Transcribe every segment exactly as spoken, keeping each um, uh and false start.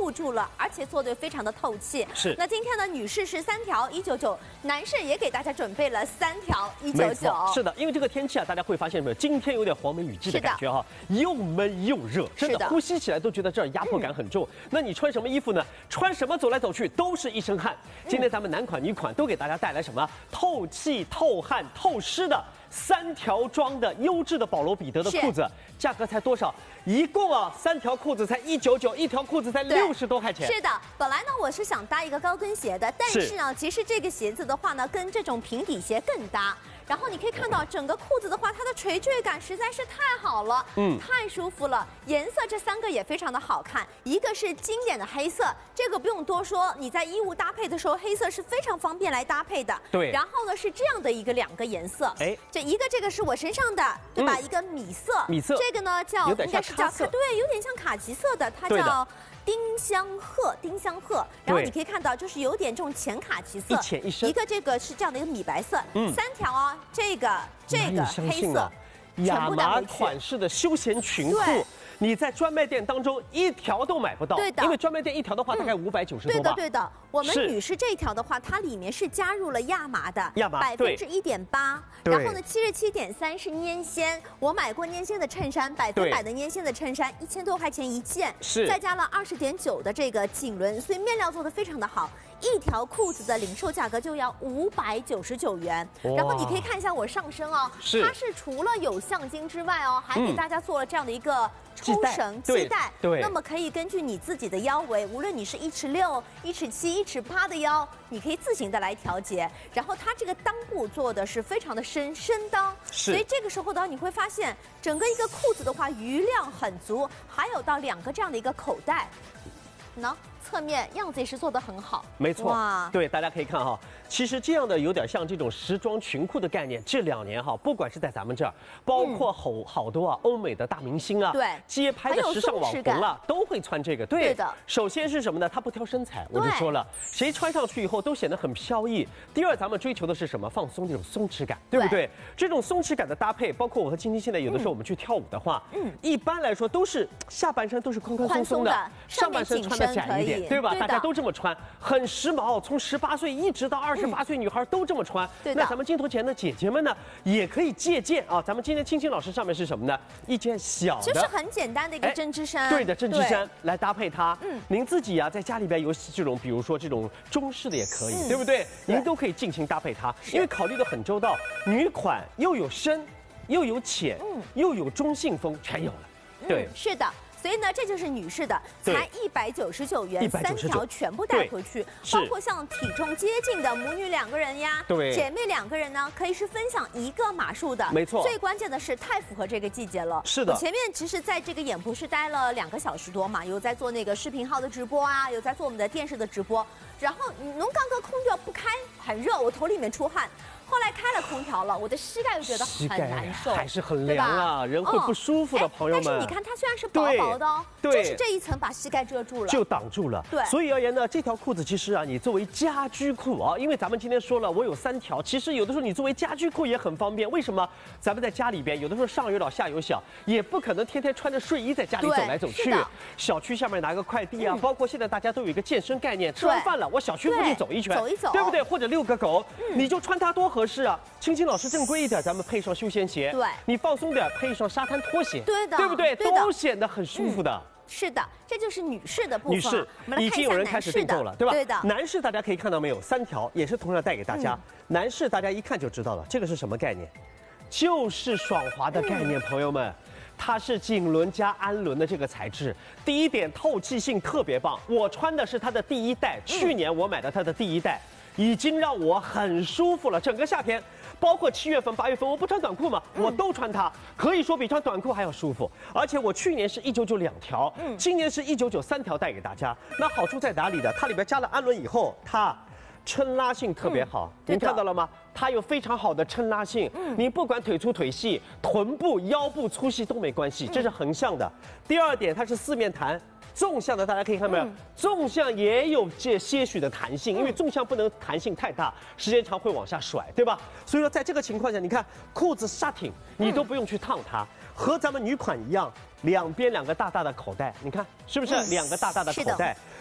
护住了，而且做的非常的透气。 是。 那今天呢，女士是三条一九九，男士也给大家准备了三条一九九。 是的，因为这个天气啊，大家会发现没有，今天有点黄梅雨季的感觉哈，又闷又热，真的呼吸起来都觉得这儿压迫感很重。嗯、那你穿什么衣服呢？穿什么走来走去都是一身汗。今天咱们男款女款都给大家带来什么？透气、透汗、透湿的。三条装的优质的保罗彼得的裤子，价格才多少？一共啊，三条裤子才一九九，一条裤子才六十多块钱。 是的，本来呢我是想搭一个高跟鞋的，但是呢，其实这个鞋子的话呢，跟这种平底鞋更搭。然后你可以看到整个裤子的话，它的垂坠感实在是太好了，嗯，太舒服了。颜色这三个也非常的好看，一个是经典的黑色，这个不用多说，你在衣物搭配的时候，黑色是非常方便来搭配的。 对。 然后呢是这样的一个两个颜色，哎，这一个这个是我身上的，对吧？嗯、一个米色， 米色， 这个呢叫应该是叫对，有点像卡其色的，它叫。丁香褐，丁香褐，然后你可以看到，就是有点这种浅卡其色， 一浅一深。 一个这个是这样的一个米白色，嗯，三条啊，这个这个黑色， 亚麻款式的休闲裙裤。你在专卖店当中一条都买不到， 对的， 因为专卖店一条的话大概五百九十多吧。 对的，对的。我们女士这一条的话，它里面是加入了亚麻的， 亚麻百分之一点八，然后呢七十七点三是粘纤。我买过粘纤的衬衫，百分百的粘纤的衬衫，一千多块钱一件， 是再加了二十点九的这个颈轮，所以面料做的非常的好。一条裤子的零售价格就要五百九十九元，然后你可以看一下我上身哦， 是它是除了有橡筋之外哦，还给大家做了这样的一个抽绳系带， 对， 那么可以根据你自己的腰围，无论你是一尺六、一尺七、一尺八的腰，你可以自行的来调节。然后它这个裆部做的是非常的深深裆，所以这个时候呢，你会发现整个一个裤子的话余量很足，还有到两个这样的一个口袋，能。侧面样子也是做得很好， 没错，对，大家可以看哈，其实这样的有点像这种时装裙裤的概念，这两年哈，不管是在咱们这儿，包括好好多啊欧美的大明星啊， 对， 街拍的时尚网红啊，都会穿这个，对的。 首先是什么呢？它不挑身材，我就说了，谁穿上去以后都显得很飘逸。第二，咱们追求的是什么？放松这种松弛感，对不对？这种松弛感的搭配，包括我和晶晶现在有的时候我们去跳舞的话，嗯，一般来说都是下半身都是宽宽松松的，上半身穿的窄一点。对吧？大家都这么穿，很时髦。从十八岁一直到二十八岁，女孩都这么穿。那咱们镜头前的姐姐们呢，也可以借鉴啊。咱们今天青青老师上面是什么呢？一件小的， 就是很简单的一个针织衫。 对的，针织衫来搭配它。嗯，您自己啊，在家里边有这种，比如说这种中式的也可以，对不对？您都可以尽情搭配它，因为考虑的很周到。女款又有深，又有浅，又有中性风，全有了。对， 是的。所以呢，这就是女士的，才一百九十九元，三条全部带回去，包括像体重接近的母女两个人呀， 对， 姐妹两个人呢，可以是分享一个码数的， 没错。 最关键的是太符合这个季节了， 是的。 我前面其实在这个演播室待了两个小时多嘛，有在做那个视频号的直播啊，有在做我们的电视的直播，然后侬刚刚空调不开，很热，我头里面出汗。后来开了空调了，我的膝盖又觉得很难受， 还是很凉啊，人会不舒服的，朋友们。 但是你看它虽然是薄薄的哦，就是这一层把膝盖遮住了， 就挡住了。 对， 所以而言呢，这条裤子其实啊，你作为家居裤啊，因为咱们今天说了，我有三条，其实有的时候你作为家居裤也很方便。为什么？咱们在家里边，有的时候上有老下有小，也不可能天天穿着睡衣在家里走来走去。小区下面拿个快递啊，包括现在大家都有一个健身概念，吃完饭了，我小区附近走一圈， 走一走， 对不对？或者遛个狗，你就穿它多合适啊！青青老师正规一点，咱们配上休闲鞋， 对， 你放松点，配上沙滩拖鞋， 对的， 对不对？都显得很舒服的。嗯、 是的，这就是女士的部分。 女士，已经有人开始订购了，对吧？ 对的。 男士大家可以看到没有，三条也是同样带给大家。嗯、男士大家一看就知道了，这个是什么概念？就是爽滑的概念，嗯、朋友们。它是锦纶加氨纶的这个材质，第一点透气性特别棒。我穿的是它的第一代，去年我买的它的第一代。已经让我很舒服了，整个夏天，包括七月份、八月份，我不穿短裤嘛，我都穿它，可以说比穿短裤还要舒服。而且我去年是一九九两条，嗯，今年是一九九三条带给大家。那好处在哪里呢？它里边加了氨纶以后，它撑拉性特别好，嗯、您看到了吗？它有非常好的撑拉性，嗯，你不管腿粗腿细、臀部、腰部粗细都没关系，这是横向的。第二点，它是四面弹。纵向的大家可以看到没有，嗯、纵向也有这些许的弹性，因为纵向不能弹性太大，时间长会往下甩，对吧？所以说在这个情况下，你看裤子刹挺，你都不用去烫它，和咱们女款一样，两边两个大大的口袋，你看是不是、嗯、两个大大的口袋？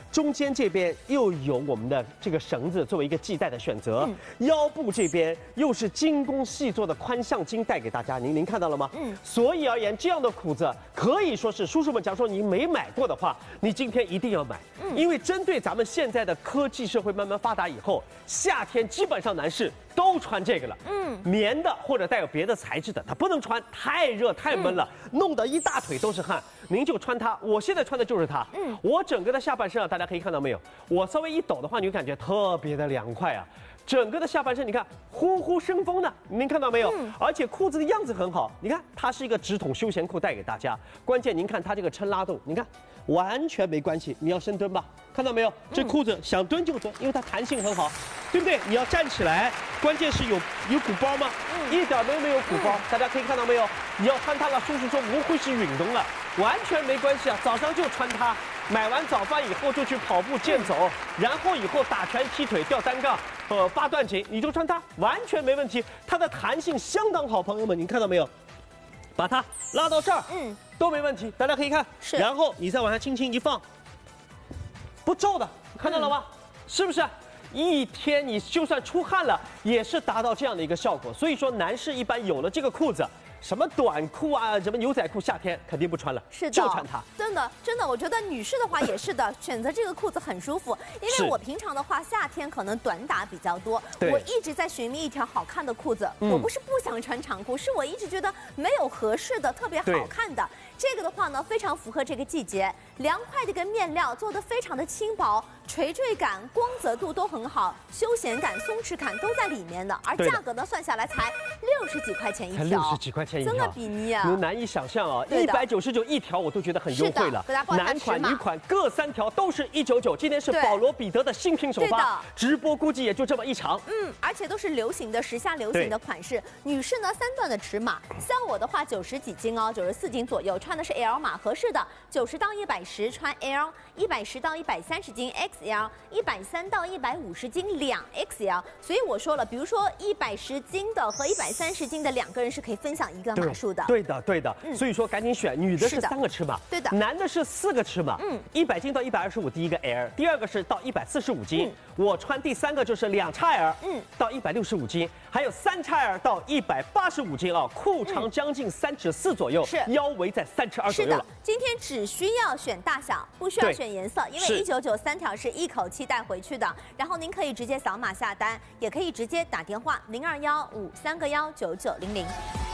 中间这边又有我们的这个绳子作为一个系带的选择，嗯、腰部这边又是精工细作的宽向筋带给大家，您您看到了吗？嗯，所以而言，这样的裤子可以说是叔叔们，假如说你没买过的话，你今天一定要买，嗯、因为针对咱们现在的科技社会慢慢发达以后，夏天基本上男士都穿这个了，嗯，棉的或者带有别的材质的，它不能穿，太热太闷了，嗯、弄得一大腿都是汗。您就穿它，我现在穿的就是它，嗯，我整个的下半身啊，大家可以看到没有？我稍微一抖的话，你就感觉特别的凉快啊。整个的下半身，你看呼呼生风的，您看到没有？嗯、而且裤子的样子很好，你看它是一个直筒休闲裤带给大家。关键您看它这个撑拉度，你看完全没关系。你要深蹲吧，看到没有？这裤子想蹲就蹲，因为它弹性很好，对不对？你要站起来，关键是有有鼓包吗？嗯、一点都没有鼓包，嗯、大家可以看到没有？你要穿它了，叔叔说不会是运动了，完全没关系啊。早上就穿它。买完早饭以后就去跑步健走，然后以后打拳踢腿吊单杠，呃八段锦，你就穿它完全没问题。它的弹性相当好，朋友们，您看到没有？把它拉到这儿，嗯，都没问题。大家可以看，是。然后你再往下轻轻一放，不皱的，看到了吗？嗯、是不是？一天你就算出汗了，也是达到这样的一个效果。所以说，男士一般有了这个裤子。什么短裤啊，什么牛仔裤，夏天肯定不穿了，是的，就穿它。 真的，真的，我觉得女士的话也是的，选择这个裤子很舒服。因为我平常的话，夏天可能短打比较多，我一直在寻觅一条好看的裤子。嗯、我不是不想穿长裤，是我一直觉得没有合适的、特别好看的。这个的话呢，非常符合这个季节，凉快的一个面料做的非常的轻薄，垂坠感、光泽度都很好，休闲感、松弛感都在里面的。而价格呢，算下来才六十几块钱一条， 才六十几块钱一条， 真的比拟啊！ 您难以想象啊，一百九十九一条我都觉得很优惠了。男款、女款各三条都是一九九。今天是保罗彼得的新品首发，直播估计也就这么一场。 嗯，而且都是流行的时下流行的款式。女士呢，三段的尺码，像我的话九十几斤哦，九十四斤左右，穿的是 L 码合适的，九十到一百十穿 L， 一百十到一百三十斤 X L， 一百三到一百五十斤两 X L。所以我说了，比如说一百十斤的和一百三十斤的两个人是可以分享一个码数的。 对的，对的。嗯、所以说赶紧选，女的是三个尺码， 对的， 男的是四个尺码。嗯，一百斤到一百二十五，第一个 L， 第二个是到一百四十五斤。嗯、我穿第三个就是两 X L， 嗯，到一百六十五斤，还有三 X L 到一百八十五斤啊，裤长将近三尺四左右，是腰围在三尺二左右了。 今天只需要选大小，不需要选颜色，因为一九九三条是一口气带回去的。然后您可以直接扫码下单，也可以直接打电话零二幺五三个幺九九零零。